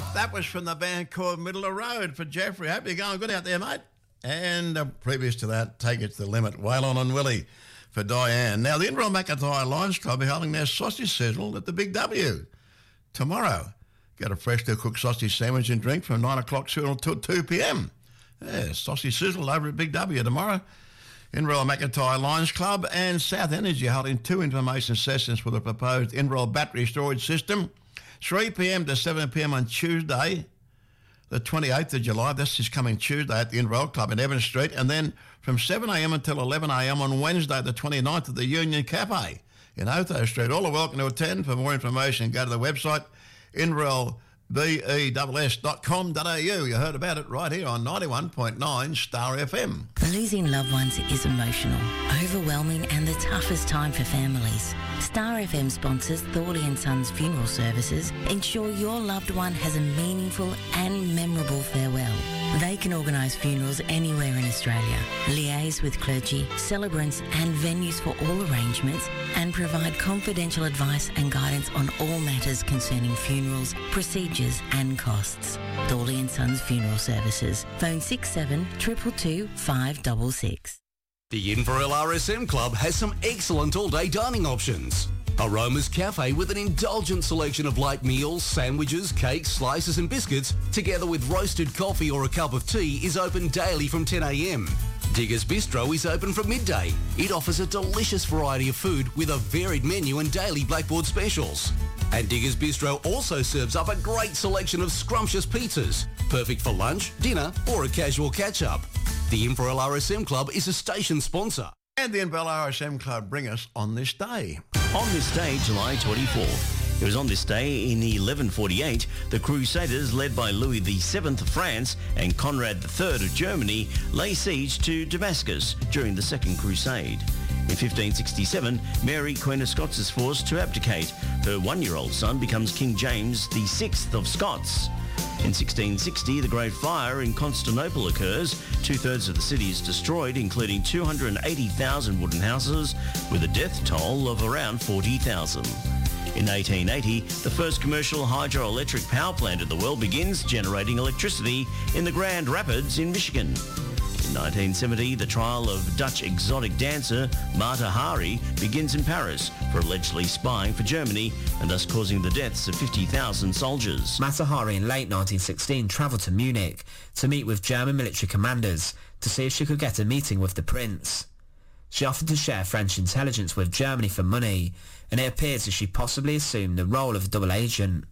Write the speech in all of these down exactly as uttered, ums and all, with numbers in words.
That was from the band called Middle of Road for Jeffrey. Hope you're going good out there, mate. And uh, previous to that, Take It to the Limit, Waylon and Willie for Diane. Now, the Inverell McIntyre Lions Club are holding their sausage sizzle at the Big W tomorrow. Get a freshly cooked sausage sandwich and drink from nine o'clock till two p.m. Yeah, sausage sizzle over at Big W tomorrow. Inverell McIntyre Lions Club and South Energy holding two information sessions for the proposed Inverell battery storage system. three p.m. to seven p.m. on Tuesday, the twenty-eighth of July. This is coming Tuesday at the Inverell Club in Evans Street. And then from seven a.m. until eleven a.m. on Wednesday, the twenty-ninth, at the Union Cafe in Otho Street. All are welcome to attend. For more information, go to the website, inverell b e s s dot com dot a u. You heard about it right here on ninety-one point nine Star F M. Losing loved ones is emotional, overwhelming and the toughest time for families. Star F M sponsors Thorley and Sons Funeral Services ensure your loved one has a meaningful and memorable farewell. They can organise funerals anywhere in Australia, liaise with clergy, celebrants and venues for all arrangements, and provide confidential advice and guidance on all matters concerning funerals, procedures and costs. Thorley and Sons Funeral Services. Phone six seven two two two five six six. The Inverell R S M Club has some excellent all-day dining options. Aroma's Cafe with an indulgent selection of light meals, sandwiches, cakes, slices and biscuits, together with roasted coffee or a cup of tea, is open daily from ten a.m. Diggers Bistro is open from midday. It offers a delicious variety of food with a varied menu and daily blackboard specials. And Diggers Bistro also serves up a great selection of scrumptious pizzas, perfect for lunch, dinner or a casual catch-up. The Inverell R S M Club is a station sponsor. And the Inverell R S M Club bring us On This Day. On this day, July twenty-fourth. It was on this day in eleven forty-eight, the Crusaders, led by Louis the seventh of France and Conrad the third of Germany, lay siege to Damascus during the Second Crusade. In fifteen sixty-seven, Mary, Queen of Scots, is forced to abdicate. Her one-year-old son becomes King James the sixth of Scots. In sixteen sixty, the Great Fire in Constantinople occurs. Two-thirds of the city is destroyed, including two hundred eighty thousand wooden houses, with a death toll of around forty thousand. In eighteen eighty, the first commercial hydroelectric power plant in the world begins generating electricity in the Grand Rapids in Michigan. In nineteen seventy, the trial of Dutch exotic dancer Mata Hari begins in Paris for allegedly spying for Germany and thus causing the deaths of fifty thousand soldiers. Mata Hari in late nineteen sixteen travelled to Munich to meet with German military commanders to see if she could get a meeting with the prince. She offered to share French intelligence with Germany for money, and it appears that she possibly assumed the role of a double agent.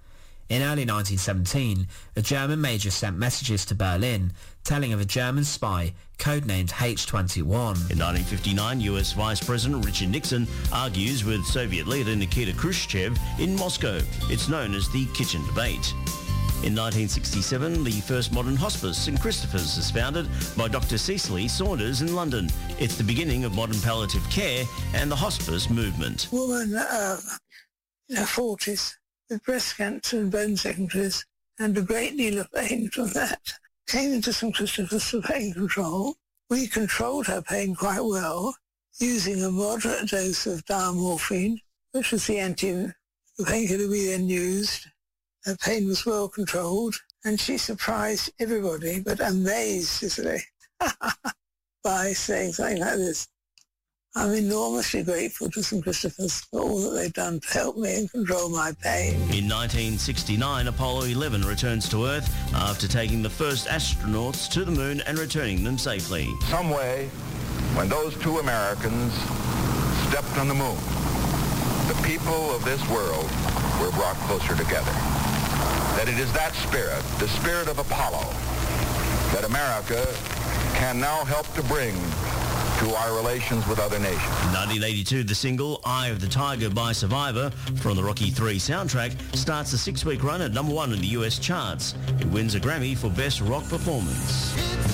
In early nineteen seventeen, a German major sent messages to Berlin telling of a German spy codenamed H twenty-one. In nineteen fifty-nine, U S Vice President Richard Nixon argues with Soviet leader Nikita Khrushchev in Moscow. It's known as the Kitchen Debate. In nineteen sixty-seven, the first modern hospice in Christopher's is founded by Doctor Cecily Saunders in London. It's the beginning of modern palliative care and the hospice movement. Woman uh, in her forties with breast cancer and bone secondaries and a great deal of pain from that, came into Saint Christopher's for pain control. We controlled her pain quite well using a moderate dose of diamorphine, which was the anti-painkiller we then used. Her pain was well controlled, and she surprised everybody, but amazed Cicely, by saying something like this. I'm enormously grateful to Saint Christopher's for all that they've done to help me and control my pain. In nineteen sixty-nine, Apollo eleven returns to Earth after taking the first astronauts to the moon and returning them safely. Some way, when those two Americans stepped on the moon, the people of this world were brought closer together. That it is that spirit, the spirit of Apollo, that America can now help to bring to our relations with other nations. In nineteen eighty-two, the single Eye of the Tiger by Survivor from the Rocky three soundtrack starts a six-week run at number one in the U S charts. It wins a Grammy for Best Rock Performance.